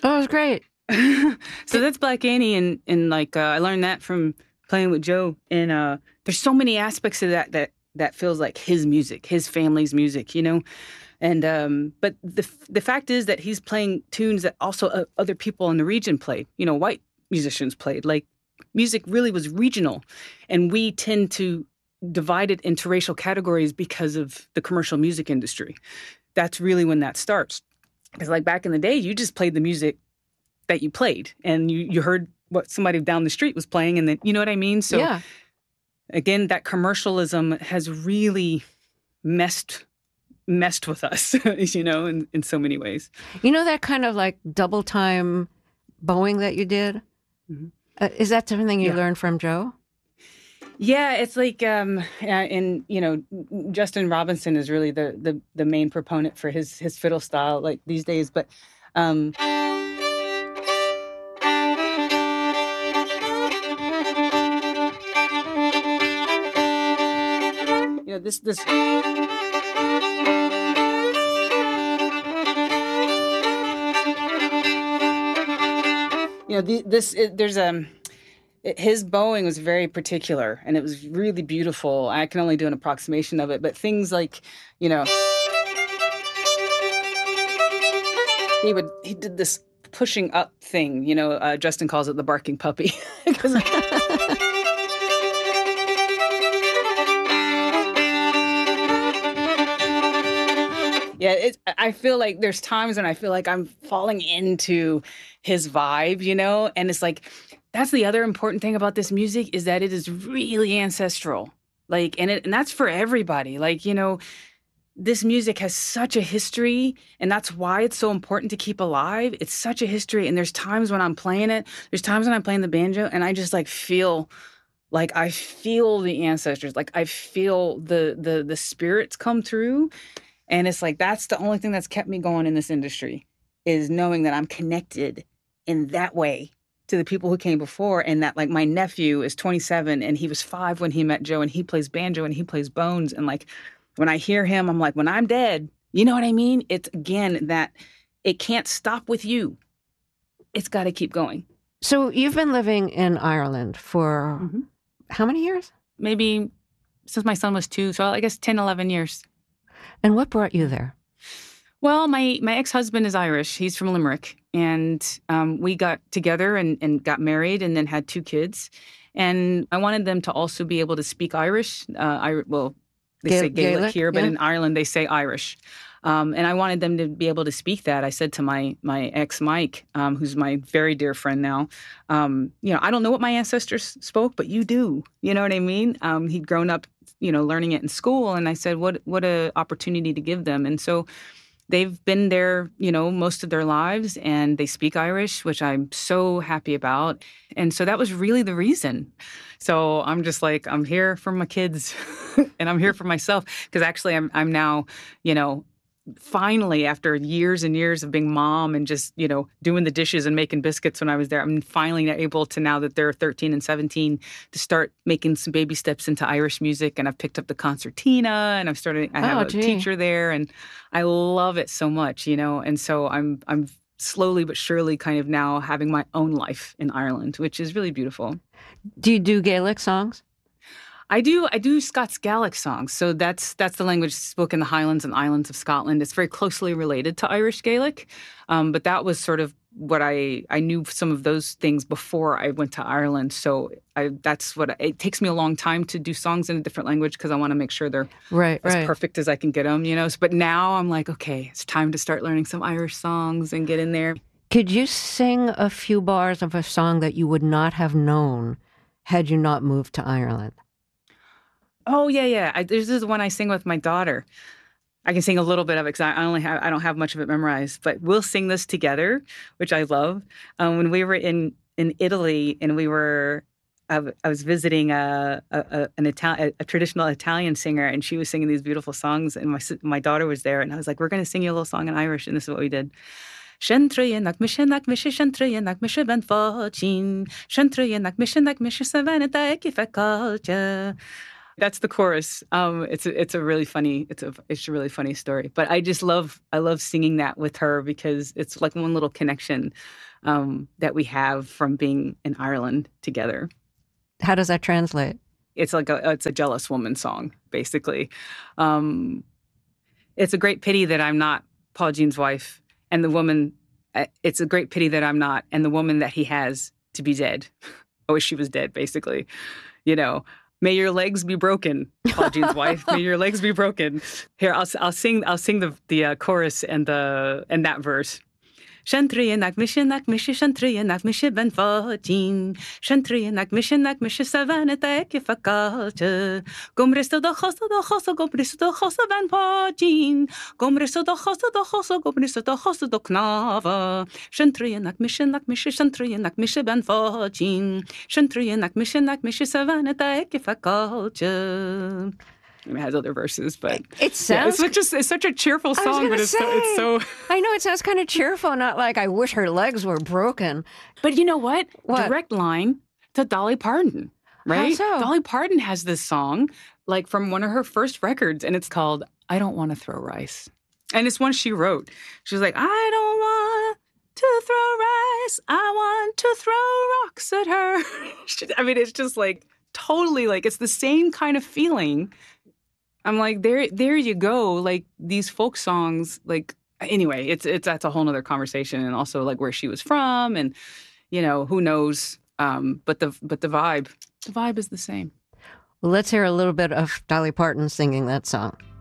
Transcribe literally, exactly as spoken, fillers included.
Oh, it was great. So that's Black Annie, and and like uh, I learned that from playing with Joe. And uh, there's so many aspects of that that that feels like his music, his family's music, you know. And um, but the the fact is that he's playing tunes that also uh, other people in the region played. You know, white musicians played. Like music really was regional, and we tend to divide it into racial categories because of the commercial music industry. That's really when that starts. Because like back in the day, you just played the music that you played, and you, you heard what somebody down the street was playing, and then you know what I mean? So Yeah. again, that commercialism has really messed messed with us, you know, in, in so many ways. You know that kind of like double time bowing that you did? Mm-hmm. Uh, is that something you Yeah. learned from Joe? Yeah, it's like, um, uh, and you know, Justin Robinson is really the the the main proponent for his his fiddle style, like these days. But um, you know, this this. You know, the, this it, there's um it- his bowing was very particular, and it was really beautiful. I can only do an approximation of it, but things like, you know, he would he did this pushing up thing. You know, uh, Justin calls it the barking puppy. 'Cause- Yeah, it's, I feel like there's times when I feel like I'm falling into his vibe, you know? And it's like, that's the other important thing about this music is that it is really ancestral. Like, and it, and that's for everybody. Like, you know, this music has such a history, and that's why it's so important to keep alive. It's such a history. And there's times when I'm playing it, there's times when I'm playing the banjo, and I just like feel like I feel the ancestors, like I feel the the the spirits come through. And it's like, that's the only thing that's kept me going in this industry is knowing that I'm connected in that way to the people who came before. And that like my nephew is twenty-seven and he was five when he met Joe, and he plays banjo and he plays bones. And like, when I hear him, I'm like, when I'm dead, you know what I mean? It's again, that it can't stop with you. It's got to keep going. So you've been living in Ireland for Mm-hmm. how many years? Maybe since my son was two. So I guess ten, eleven years. And what brought you there? Well, my, my ex-husband is Irish. He's from Limerick. And um, we got together and, and got married and then had two kids. And I wanted them to also be able to speak Irish. Uh, I, well, they Gael- say Gaelic, Gaelic, here, but yeah. in Ireland they say Irish. Um, and I wanted them to be able to speak that. I said to my my ex, Mike, um, who's my very dear friend now, um, you know, I don't know what my ancestors spoke, but you do. You know what I mean? Um, he'd grown up, you know, learning it in school. And I said, what what a opportunity to give them. And so they've been there, you know, most of their lives, and they speak Irish, which I'm so happy about. And so that was really the reason. So I'm just like, I'm here for my kids and I'm here for myself, because actually I'm I'm now, you know, finally, after years and years of being mom and just, you know, doing the dishes and making biscuits when I was there, I'm finally able to, now that they're thirteen and seventeen, to start making some baby steps into Irish music. And I've picked up the concertina, and I've started, I have Oh, a gee. teacher there, and I love it so much, you know. And so I'm, I'm slowly but surely kind of now having my own life in Ireland, which is really beautiful. Do you do Gaelic songs? I do. I do Scots Gaelic songs. So that's that's the language spoken in the Highlands and Islands of Scotland. It's very closely related to Irish Gaelic, um, but that was sort of what I I knew some of those things before I went to Ireland. So I, that's what it takes me a long time to do songs in a different language, because I want to make sure they're Right, as right. perfect as I can get them. You know. So, but now I'm like, okay, it's time to start learning some Irish songs and get in there. Could you sing a few bars of a song that you would not have known had you not moved to Ireland? Oh yeah, yeah. I, this is one I sing with my daughter. I can sing a little bit of it because I only have I don't have much of it memorized. But we'll sing this together, which I love. Um, when we were in in Italy and we were, I, I was visiting a, a an Italian a traditional Italian singer, and she was singing these beautiful songs. And my si- my daughter was there, and I was like, "We're going to sing you a little song in Irish," and this is what we did. Shentrayenak mishenak mishe shentrayenak mishe ben fochin shentrayenak mishenak mishe savaneta ekifekalcha. That's the chorus. Um, it's a, it's a really funny, it's a, it's a really funny story. But I just love, I love singing that with her because it's like one little connection um, that we have from being in Ireland together. How does that translate? It's like a, it's a jealous woman song, basically. Um, it's a great pity that I'm not Paul Jean's wife, and the woman. It's a great pity that I'm not, and the woman that he has to be dead. I wish she was dead, basically. You know. May your legs be broken, Paul Jean's wife. May your legs be broken. Here, I'll I'll sing I'll sing the the uh, chorus and the and that verse. Shantri nak mission nak mission shantri nak mission ben fatin shantri nak mission nak mission savana ta ekifakalte gomresto do khosto do khosto gomresto do khosto ben fatin gomresto do khosto do khosto gomresto do khosto do knava shantri nak mission nak mission shantri nak mission ben fatin shantri nak mission nak mission savana ta ekifakalte. It has other verses, but it sounds yeah, it's such a it's such a cheerful song, but it's say, so it's so. I know it sounds kind of cheerful, not like I wish her legs were broken. But you know what? What? Direct line to Dolly Parton, right? How so? Dolly Parton has this song, like from one of her first records, and it's called "I Don't Want to Throw Rice," and it's one she wrote. She's like, "I don't want to throw rice. I want to throw rocks at her." I mean, it's just like totally like it's the same kind of feeling. I'm like, there, there you go. Like these folk songs, like anyway, it's it's that's a whole nother conversation, and also like where she was from, and you know who knows. Um, but the but the vibe, the vibe is the same. Well, let's hear a little bit of Dolly Parton singing that song.